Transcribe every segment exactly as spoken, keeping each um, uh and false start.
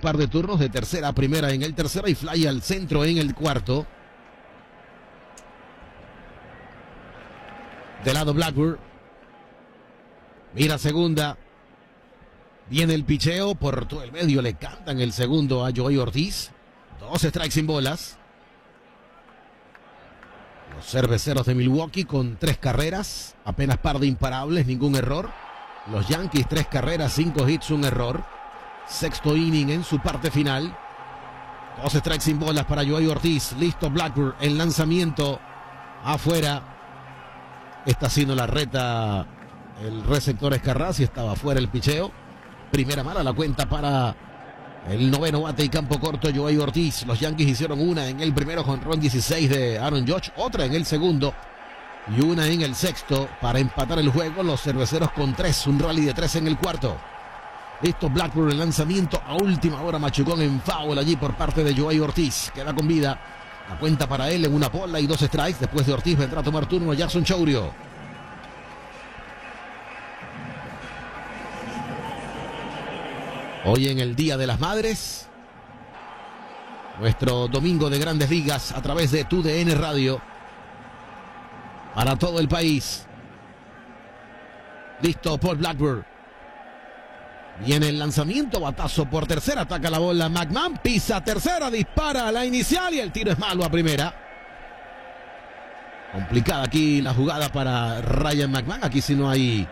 par de turnos de tercera a primera en el tercero y fly al centro en el cuarto. De lado Blackburn. Mira segunda. Viene el picheo por todo el medio. Le cantan el segundo a Joey Ortiz. Dos strikes sin bolas. Los cerveceros de Milwaukee con tres carreras. Apenas par de imparables, ningún error. Los Yankees, tres carreras, cinco hits, un error. Sexto inning en su parte final. Dos strikes sin bolas para Joey Ortiz. Listo Blackburn. El lanzamiento afuera. Está haciendo la reta el receptor Escarraz y estaba afuera el picheo. Primera mala la cuenta para el noveno bate y campo corto Joey Ortiz. Los Yankees hicieron una en el primero con jonrón dieciséis de Aaron Judge, otra en el segundo y una en el sexto para empatar el juego. Los cerveceros con tres, un rally de tres en el cuarto. Listo Blackburn, el lanzamiento a última hora, machucón en foul allí por parte de Joey Ortiz. Queda con vida. La cuenta para él en una bola y dos strikes. Después de Ortiz vendrá a tomar turno Jackson Chourio. Hoy en el Día de las Madres, nuestro domingo de Grandes Ligas a través de T U D N Radio para todo el país. Listo Paul Blackburn. Viene el lanzamiento, batazo por tercera, ataca la bola McMahon, pisa tercera, dispara a la inicial y el tiro es malo a primera. Complicada aquí la jugada para Ryan McMahon, aquí sí no hay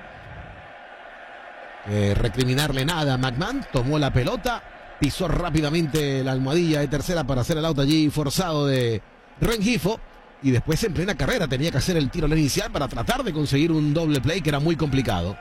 que recriminarle nada a McMahon. Tomó la pelota, pisó rápidamente la almohadilla de tercera para hacer el out allí forzado de Rengifo y después en plena carrera tenía que hacer el tiro a la inicial para tratar de conseguir un doble play que era muy complicado.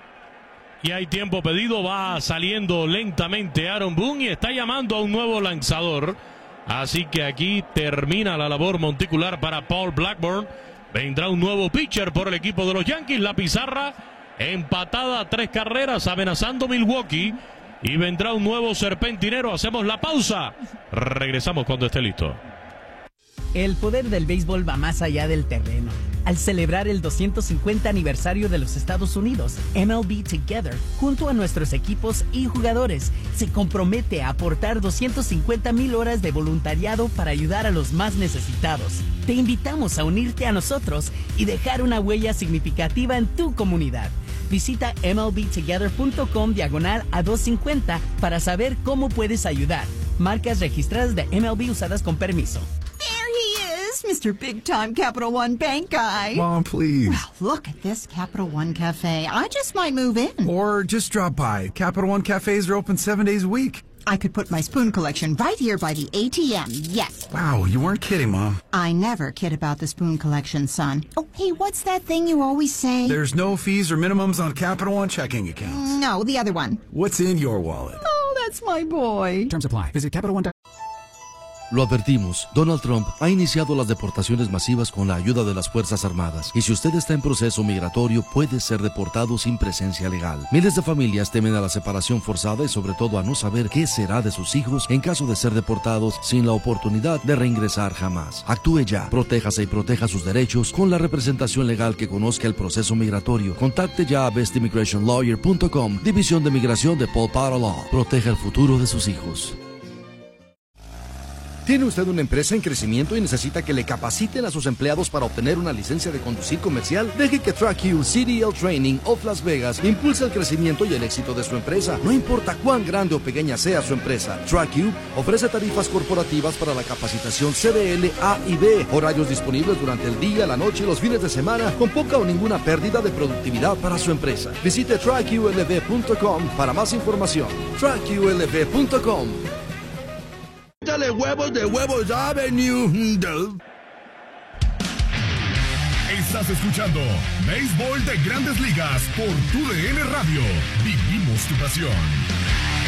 Y hay tiempo pedido, va saliendo lentamente Aaron Boone y está llamando a un nuevo lanzador. Así que aquí termina la labor monticular para Paul Blackburn. Vendrá un nuevo pitcher por el equipo de los Yankees. La pizarra empatada a tres carreras, amenazando Milwaukee. Y vendrá un nuevo serpentinero. Hacemos la pausa. Regresamos cuando esté listo. El poder del béisbol va más allá del terreno. Al celebrar el doscientos cincuenta aniversario de los Estados Unidos, M L B Together, junto a nuestros equipos y jugadores, se compromete a aportar doscientas cincuenta mil horas de voluntariado para ayudar a los más necesitados. Te invitamos a unirte a nosotros y dejar una huella significativa en tu comunidad. Visita mlbtogether.com diagonal a doscientos cincuenta para saber cómo puedes ayudar. Marcas registradas de M L B usadas con permiso. Mister Big Time Capital One Bank guy. Mom, please. Well, look at this Capital One Cafe. I just might move in. Or just drop by. Capital One cafes are open seven days a week. I could put my spoon collection right here by the A T M, yes. Wow, you weren't kidding, Mom. I never kid about the spoon collection, son. Oh, hey, what's that thing you always say? There's no fees or minimums on Capital One checking accounts. No, the other one. What's in your wallet? Oh, that's my boy. Terms apply. Visit Capital One. Lo advertimos, Donald Trump ha iniciado las deportaciones masivas con la ayuda de las Fuerzas Armadas y si usted está en proceso migratorio puede ser deportado sin presencia legal. Miles de familias temen a la separación forzada y sobre todo a no saber qué será de sus hijos en caso de ser deportados sin la oportunidad de reingresar jamás. Actúe ya, protéjase y proteja sus derechos con la representación legal que conozca el proceso migratorio. Contacte ya a best immigration lawyer punto com, División de Migración de Paul Potter Law. Proteja el futuro de sus hijos. ¿Tiene usted una empresa en crecimiento y necesita que le capaciten a sus empleados para obtener una licencia de conducir comercial? Deje que TrackU C D L Training of Las Vegas impulse el crecimiento y el éxito de su empresa. No importa cuán grande o pequeña sea su empresa, TrackU ofrece tarifas corporativas para la capacitación C D L A y B, horarios disponibles durante el día, la noche y los fines de semana, con poca o ninguna pérdida de productividad para su empresa. Visite track U L V punto com para más información. track U L V punto com. Dale huevos de Huevos Avenue. Estás escuchando Béisbol de Grandes Ligas por T U D N Radio. Vivimos tu pasión.